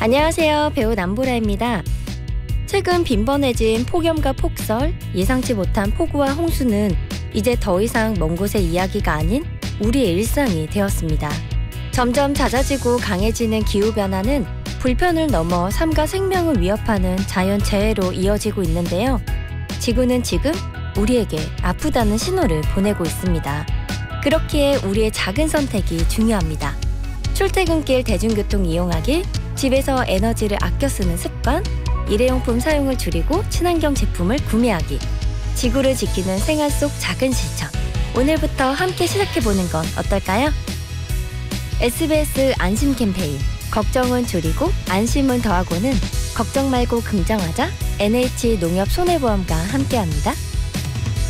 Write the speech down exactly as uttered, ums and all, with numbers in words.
안녕하세요. 배우 남보라입니다. 최근 빈번해진 폭염과 폭설, 예상치 못한 폭우와 홍수는 이제 더 이상 먼 곳의 이야기가 아닌 우리의 일상이 되었습니다. 점점 잦아지고 강해지는 기후변화는 불편을 넘어 삶과 생명을 위협하는 자연재해로 이어지고 있는데요. 지구는 지금 우리에게 아프다는 신호를 보내고 있습니다. 그렇기에 우리의 작은 선택이 중요합니다. 출퇴근길 대중교통 이용하기, 집에서 에너지를 아껴 쓰는 습관, 일회용품 사용을 줄이고 친환경 제품을 구매하기, 지구를 지키는 생활 속 작은 실천. 오늘부터 함께 시작해보는 건 어떨까요? 에스비에스 안심 캠페인, 걱정은 줄이고 안심은 더하고는 걱정 말고 긍정하자. 엔에이치 농협 손해보험과 함께합니다.